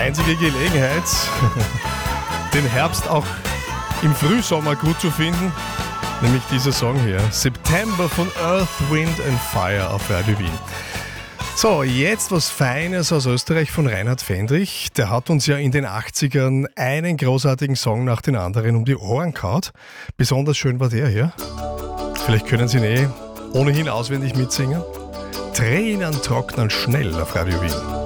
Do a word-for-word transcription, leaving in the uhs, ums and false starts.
Einzige Gelegenheit, den Herbst auch im Frühsommer gut zu finden, nämlich dieser Song hier, September von Earth, Wind and Fire auf Radio Wien. So, jetzt was Feines aus Österreich von Reinhard Fendrich. Der hat uns ja in den achtzigern einen großartigen Song nach den anderen um die Ohren gehauen. Besonders schön war der hier. Vielleicht können Sie ihn eh ohnehin auswendig mitsingen. Tränen trocknen schnell auf Radio Wien.